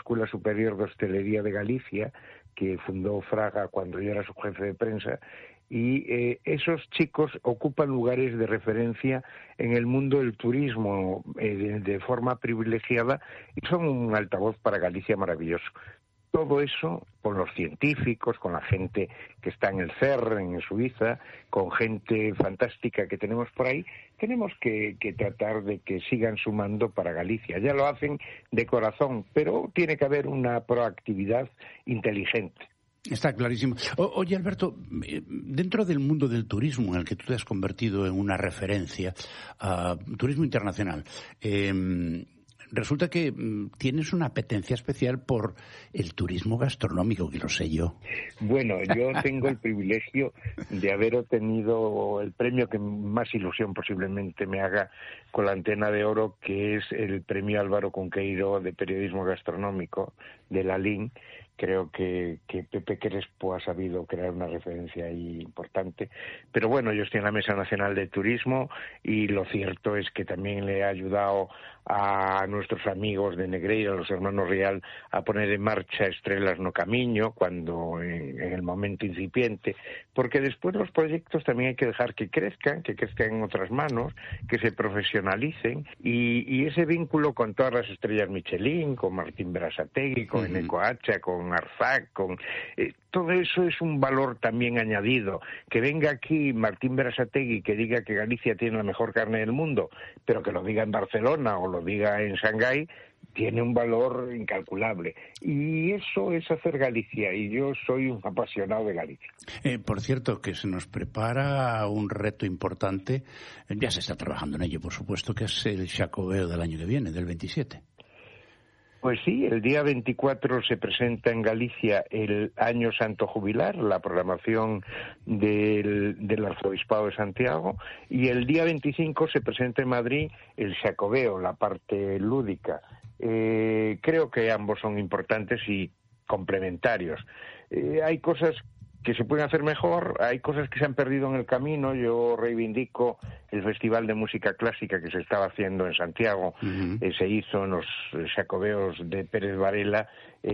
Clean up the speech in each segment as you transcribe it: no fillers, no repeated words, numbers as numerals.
Escuela Superior de Hostelería de Galicia, que fundó Fraga cuando yo era su jefe de prensa, y esos chicos ocupan lugares de referencia en el mundo del turismo de forma privilegiada y son un altavoz para Galicia maravilloso. Todo eso con los científicos, con la gente que está en el CERN, en Suiza, con gente fantástica que tenemos por ahí, tenemos que tratar de que sigan sumando para Galicia. Ya lo hacen de corazón, pero tiene que haber una proactividad inteligente. Está clarísimo. Oye, Alberto, dentro del mundo del turismo en el que tú te has convertido en una referencia, turismo internacional, resulta que tienes una apetencia especial por el turismo gastronómico, que lo sé yo. Bueno, yo tengo el privilegio de haber obtenido el premio que más ilusión posiblemente me haga con la Antena de Oro, que es el premio Álvaro Cunqueiro de Periodismo Gastronómico de la LIN. Creo que Pepe Crespo ha sabido crear una referencia ahí importante. Pero bueno, yo estoy en la Mesa Nacional de Turismo y lo cierto es que también le ha ayudado a nuestros amigos de Negreira, los hermanos Rial, a poner en marcha Estrelas no Camiño, cuando en el momento incipiente, porque después los proyectos también hay que dejar que crezcan en otras manos, que se profesionalicen, y ese vínculo con todas las estrellas Michelin, con Martín Berasategui, con Eneco Hacha, con Arzac, todo eso es un valor también añadido. Que venga aquí Martín Berasategui que diga que Galicia tiene la mejor carne del mundo, pero que lo diga en Barcelona o lo diga en Shanghái, tiene un valor incalculable. Y eso es hacer Galicia, y yo soy un apasionado de Galicia. Por cierto, que se nos prepara un reto importante, ya se está trabajando en ello, por supuesto, que es el Xacobeo del año que viene, del 27. Pues sí, el día 24 se presenta en Galicia el Año Santo Jubilar, la programación del Arzobispado de Santiago, y el día 25 se presenta en Madrid el Xacobeo, la parte lúdica. Creo que ambos son importantes y complementarios. Hay cosas que se pueden hacer mejor, hay cosas que se han perdido en el camino. Yo reivindico el Festival de Música Clásica que se estaba haciendo en Santiago, se hizo en los Xacobeos de Pérez Varela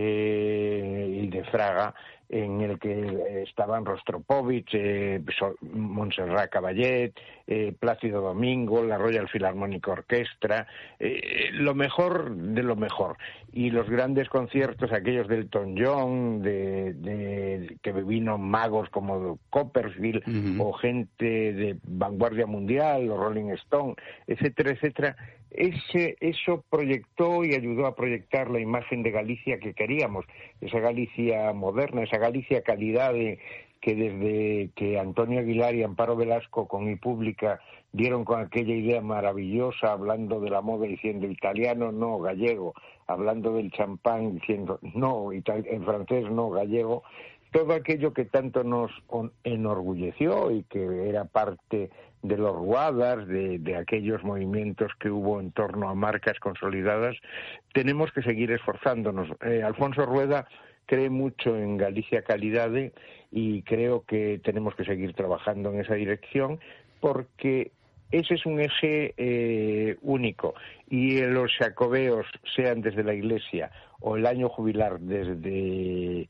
y de Fraga, en el que estaban Rostropovich, Montserrat Caballé, Plácido Domingo, la Royal Philharmonic Orchestra, lo mejor de lo mejor. Y los grandes conciertos, aquellos del Elton John, que vino magos como Copperfield, o gente de vanguardia mundial, los Rolling Stone, etcétera, etcétera. Eso proyectó y ayudó a proyectar la imagen de Galicia que queríamos, esa Galicia moderna, esa Galicia calidad que desde que Antonio Aguilar y Amparo Velasco con iPública dieron con aquella idea maravillosa, hablando de la moda diciendo italiano, no, gallego, hablando del champán diciendo no, en francés no, gallego, todo aquello que tanto nos enorgulleció y que era parte de los Guadas, de aquellos movimientos que hubo en torno a marcas consolidadas, tenemos que seguir esforzándonos. Alfonso Rueda cree mucho en Galicia Calidade y creo que tenemos que seguir trabajando en esa dirección, porque ese es un eje único, y los xacobeos, sean desde la Iglesia o el año jubilar desde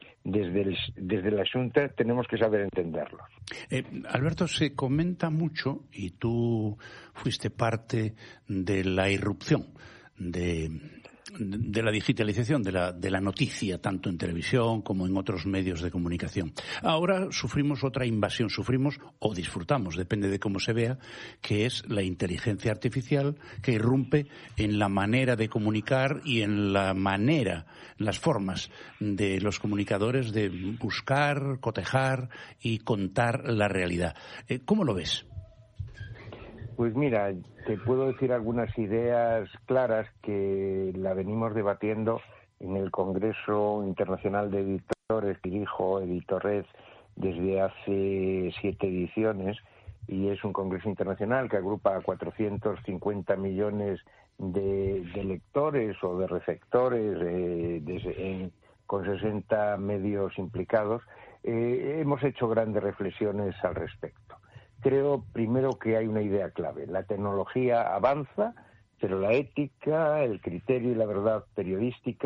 la Xunta, tenemos que saber entenderlos. Alberto, se comenta mucho, y tú fuiste parte de la irrupción de la digitalización de la noticia, tanto en televisión como en otros medios de comunicación. Ahora sufrimos otra invasión, sufrimos o disfrutamos, depende de cómo se vea, que es la inteligencia artificial, que irrumpe en la manera de comunicar y en las formas de los comunicadores de buscar, cotejar y contar la realidad. ¿Cómo lo ves? Pues mira, te puedo decir algunas ideas claras que la venimos debatiendo en el Congreso Internacional de Editores, dirijo Editorred desde hace 7 ediciones, y es un congreso internacional que agrupa a 450 millones de lectores o de receptores con 60 medios implicados. Hemos hecho grandes reflexiones al respecto. Creo, primero, que hay una idea clave. La tecnología avanza, pero la ética, el criterio y la verdad periodística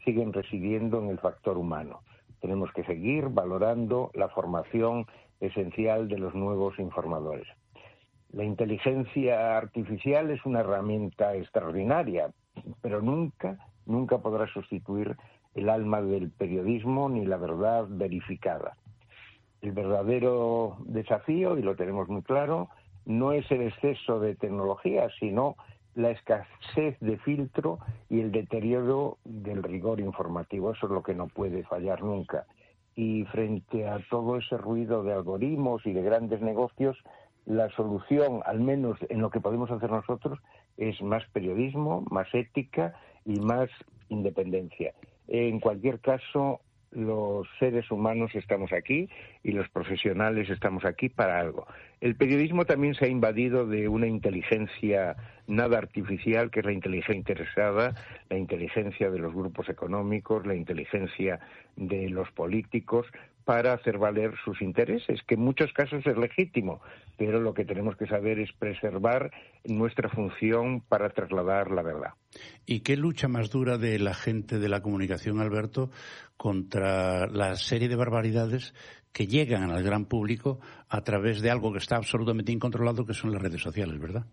siguen residiendo en el factor humano. Tenemos que seguir valorando la formación esencial de los nuevos informadores. La inteligencia artificial es una herramienta extraordinaria, pero nunca podrá sustituir el alma del periodismo ni la verdad verificada. El verdadero desafío, y lo tenemos muy claro, no es el exceso de tecnología, sino la escasez de filtro y el deterioro del rigor informativo. Eso es lo que no puede fallar nunca. Y frente a todo ese ruido de algoritmos y de grandes negocios, la solución, al menos en lo que podemos hacer nosotros, es más periodismo, más ética y más independencia. En cualquier caso, los seres humanos estamos aquí y los profesionales estamos aquí para algo. El periodismo también se ha invadido de una inteligencia nada artificial, que es la inteligencia interesada, la inteligencia de los grupos económicos, la inteligencia de los políticos, para hacer valer sus intereses, que en muchos casos es legítimo, pero lo que tenemos que saber es preservar nuestra función para trasladar la verdad. ¿Y qué lucha más dura de la gente de la comunicación, Alberto, contra la serie de barbaridades que llegan al gran público a través de algo que está absolutamente incontrolado, que son las redes sociales, ¿verdad?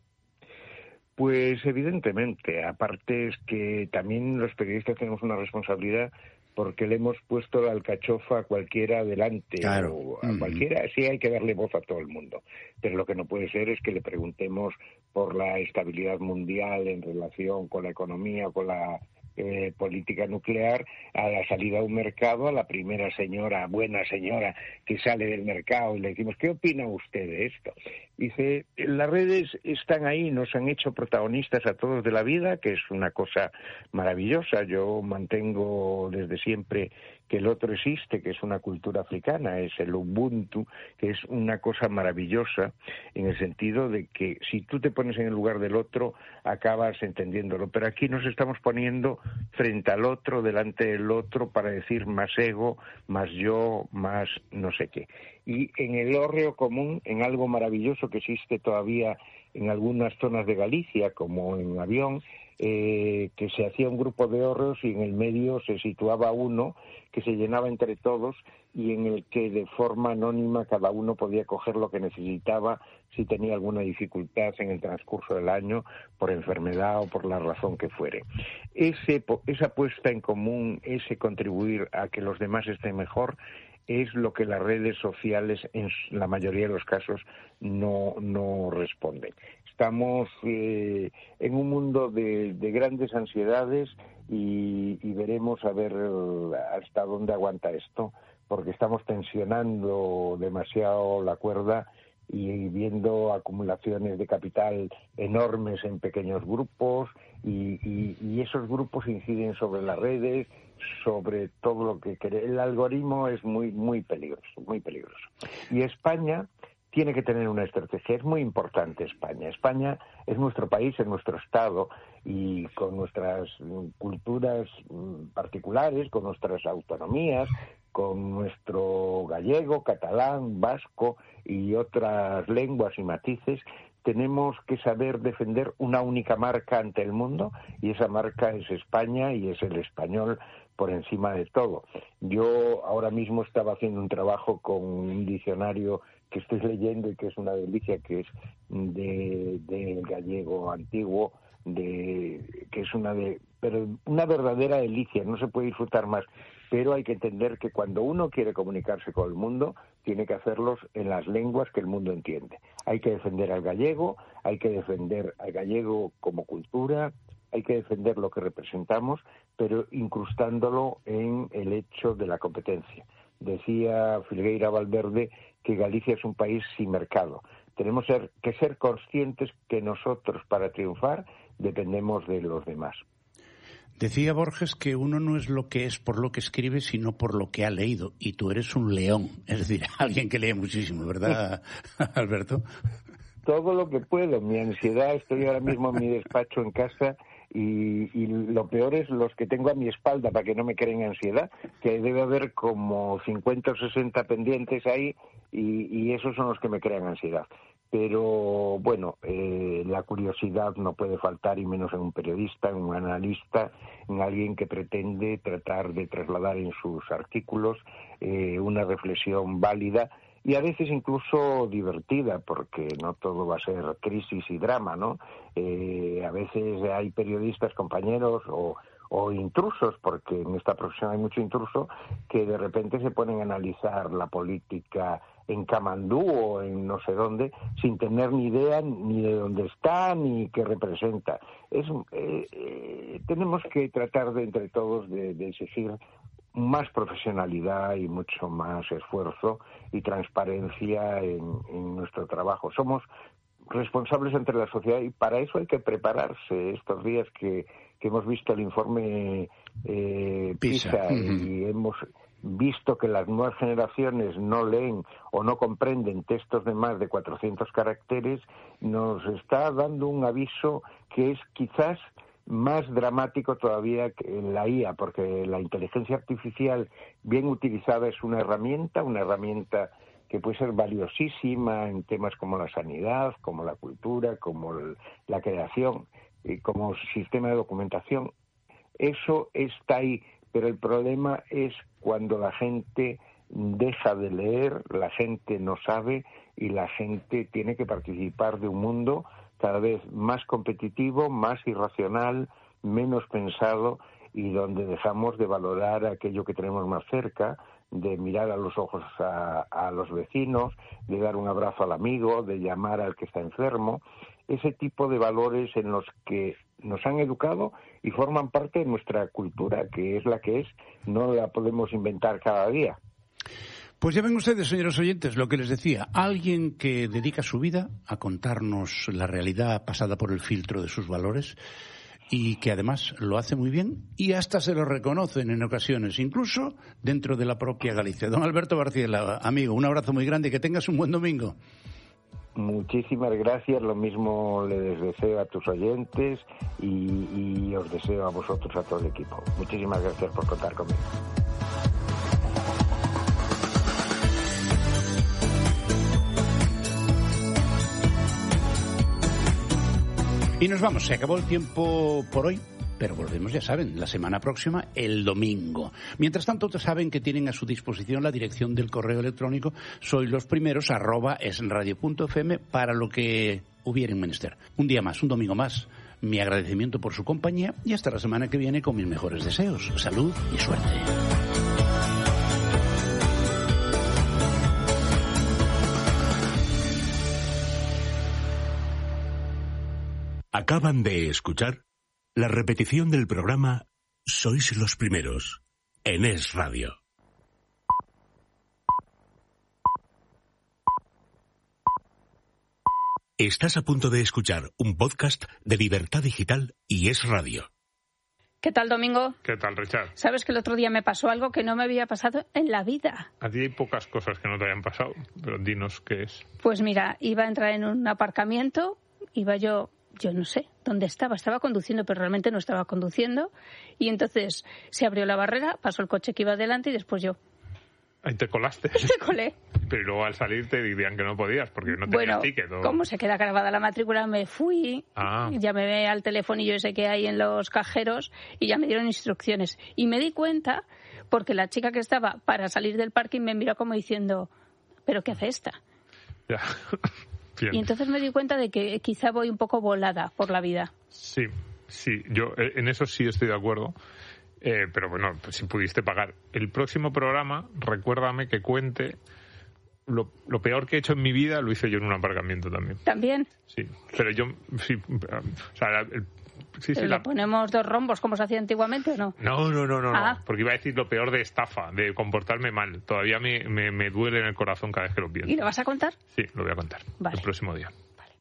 Pues evidentemente, aparte es que también los periodistas tenemos una responsabilidad, porque le hemos puesto la alcachofa a cualquiera delante, claro. O a cualquiera. Sí, hay que darle voz a todo el mundo, pero lo que no puede ser es que le preguntemos por la estabilidad mundial en relación con la economía, con la política nuclear, a la salida de un mercado, a la primera señora, buena señora, que sale del mercado, y le decimos, ¿qué opina usted de esto? Dice, las redes están ahí, nos han hecho protagonistas a todos de la vida, que es una cosa maravillosa. Yo mantengo desde siempre que el otro existe, que es una cultura africana, es el Ubuntu, que es una cosa maravillosa, en el sentido de que si tú te pones en el lugar del otro, acabas entendiéndolo. Pero aquí nos estamos poniendo frente al otro, delante del otro, para decir más ego, más yo, más no sé qué. Y en el hórreo común, en algo maravilloso que existe todavía en algunas zonas de Galicia, como en Avión, que se hacía un grupo de hórreos y en el medio se situaba uno que se llenaba entre todos y en el que de forma anónima cada uno podía coger lo que necesitaba si tenía alguna dificultad en el transcurso del año, por enfermedad o por la razón que fuere. Esa puesta en común, ese contribuir a que los demás estén mejor, es lo que las redes sociales en la mayoría de los casos no responden. Estamos en un mundo de grandes ansiedades y veremos a ver hasta dónde aguanta esto, porque estamos tensionando demasiado la cuerda y viendo acumulaciones de capital enormes en pequeños grupos y esos grupos inciden sobre las redes, sobre todo lo que el algoritmo es muy peligroso, muy peligroso. Y España tiene que tener una estrategia, es muy importante España. España es nuestro país, es nuestro Estado, y con nuestras culturas particulares, con nuestras autonomías, con nuestro gallego, catalán, vasco y otras lenguas y matices, tenemos que saber defender una única marca ante el mundo, y esa marca es España y es el español por encima de todo. Yo ahora mismo estaba haciendo un trabajo con un diccionario que estoy leyendo y que es una delicia, que es de gallego antiguo, que es pero una verdadera delicia, no se puede disfrutar más. Pero hay que entender que cuando uno quiere comunicarse con el mundo, tiene que hacerlos en las lenguas que el mundo entiende. Hay que defender al gallego, hay que defender al gallego como cultura, hay que defender lo que representamos, pero incrustándolo en el hecho de la competencia. Decía Filgueira Valverde que Galicia es un país sin mercado. Tenemos que ser conscientes que nosotros, para triunfar, dependemos de los demás. Decía Borges que uno no es lo que es por lo que escribe, sino por lo que ha leído. Y tú eres un león, es decir, alguien que lee muchísimo, ¿verdad, Alberto? Todo lo que puedo. Mi ansiedad, estoy ahora mismo en mi despacho en casa y lo peor es los que tengo a mi espalda, para que no me creen ansiedad, que debe haber como 50 o 60 pendientes ahí y esos son los que me crean ansiedad. Pero bueno, la curiosidad no puede faltar, y menos en un periodista, en un analista, en alguien que pretende tratar de trasladar en sus artículos una reflexión válida y a veces incluso divertida, porque no todo va a ser crisis y drama, ¿no? A veces hay periodistas, compañeros o intrusos, porque en esta profesión hay mucho intruso, que de repente se ponen a analizar la política en Kamandú o en no sé dónde, sin tener ni idea ni de dónde está ni qué representa. Tenemos que tratar de entre todos de exigir más profesionalidad y mucho más esfuerzo y transparencia en nuestro trabajo. Somos responsables ante la sociedad y para eso hay que prepararse. Estos días que hemos visto el informe PISA y hemos visto que las nuevas generaciones no leen o no comprenden textos de más de 400 caracteres, nos está dando un aviso que es quizás más dramático todavía que en la IA, porque la inteligencia artificial bien utilizada es una herramienta que puede ser valiosísima en temas como la sanidad, como la cultura, como la creación, como sistema de documentación. Eso está ahí, pero el problema es cuando la gente deja de leer, la gente no sabe y la gente tiene que participar de un mundo cada vez más competitivo, más irracional, menos pensado, y donde dejamos de valorar aquello que tenemos más cerca, de mirar a los ojos a los vecinos, de dar un abrazo al amigo, de llamar al que está enfermo, ese tipo de valores en los que nos han educado y forman parte de nuestra cultura, que es la que es, no la podemos inventar cada día. Pues ya ven ustedes, señores oyentes, lo que les decía, alguien que dedica su vida a contarnos la realidad pasada por el filtro de sus valores y que además lo hace muy bien y hasta se lo reconocen en ocasiones, incluso dentro de la propia Galicia. Don Alberto Barciela, amigo, un abrazo muy grande y que tengas un buen domingo. Muchísimas gracias, lo mismo les deseo a tus oyentes y os deseo a vosotros, a todo el equipo. Muchísimas gracias por contar conmigo. Y nos vamos, se acabó el tiempo por hoy, pero volvemos, ya saben, la semana próxima, el domingo. Mientras tanto, saben que tienen a su disposición la dirección del correo electrónico soylosprimeros@esradio.fm para lo que hubieran menester. Un día más, un domingo más, mi agradecimiento por su compañía y hasta la semana que viene con mis mejores deseos. Salud y suerte. Acaban de escuchar la repetición del programa Sois los Primeros, en Es Radio. Estás a punto de escuchar un podcast de Libertad Digital y Es Radio. ¿Qué tal, Domingo? ¿Qué tal, Richard? Sabes que el otro día me pasó algo que no me había pasado en la vida. A ti hay pocas cosas que no te hayan pasado, pero dinos qué es. Pues mira, iba a entrar en un aparcamiento, iba yo no sé dónde estaba conduciendo, pero realmente no estaba conduciendo, y entonces se abrió la barrera, pasó el coche que iba delante y después yo. Ahí te colaste. Te colé. Pero luego al salir te dirían que no podías porque no tenías ticket. ¿O? Como se queda grabada la matrícula, me fui, llamé al telefonillo ese que hay en los cajeros y ya me dieron instrucciones. Y me di cuenta porque la chica que estaba para salir del parking me miró como diciendo, ¿pero qué hace esta? Ya. Bien. Y entonces me di cuenta de que quizá voy un poco volada por la vida. Sí, yo en eso sí estoy de acuerdo. Pero bueno, pues si pudiste pagar. El próximo programa, recuérdame que cuente lo peor que he hecho en mi vida, lo hice yo en un aparcamiento también. ¿También? Sí, pero yo, sí, o sea, ¿Le ponemos 2 rombos como se hacía antiguamente o no? No, porque iba a decir lo peor de estafa, de comportarme mal. Todavía me duele en el corazón cada vez que lo pienso. ¿Y lo vas a contar? Sí, lo voy a contar. Vale. El próximo día. Vale.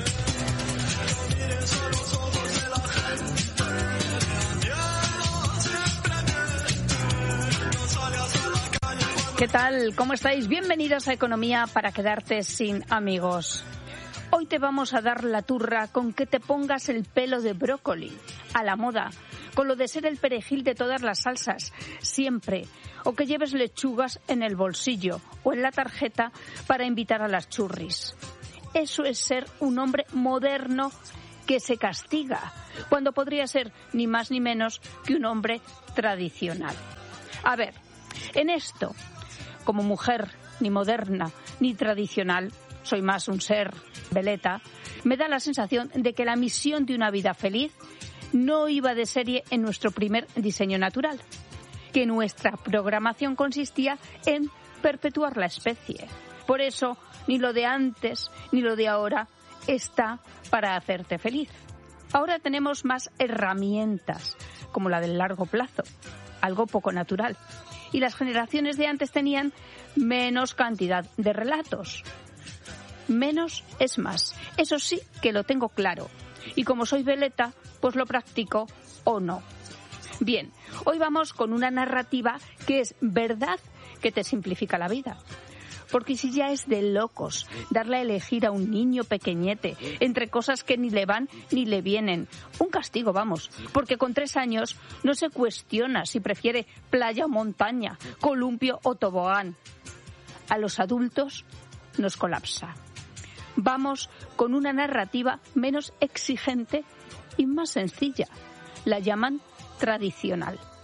¿Qué tal? ¿Cómo estáis? Bienvenidos a Economía para quedarte sin amigos. Hoy te vamos a dar la turra con que te pongas el pelo de brócoli, a la moda, con lo de ser el perejil de todas las salsas, siempre, o que lleves lechugas en el bolsillo o en la tarjeta para invitar a las churris. eso es ser un hombre moderno que se castiga, cuando podría ser ni más ni menos que un hombre tradicional. A ver, en esto, como mujer ni moderna ni tradicional, soy más un ser veleta, me da la sensación de que la misión de una vida feliz no iba de serie en nuestro primer diseño natural, que nuestra programación consistía en perpetuar la especie. Por eso, ni lo de antes ni lo de ahora está para hacerte feliz. Ahora tenemos más herramientas, como la del largo plazo, algo poco natural. Y las generaciones de antes tenían menos cantidad de relatos. Menos es más. Eso sí que lo tengo claro. Y como soy veleta, pues lo practico o no. Bien, hoy vamos con una narrativa que es verdad que te simplifica la vida. Porque si ya es de locos darle a elegir a un niño pequeñete entre cosas que ni le van ni le vienen. Un castigo, vamos, porque con 3 años no se cuestiona si prefiere playa o montaña, columpio o tobogán. A los adultos nos colapsa. Vamos con una narrativa menos exigente y más sencilla. La llaman tradicional.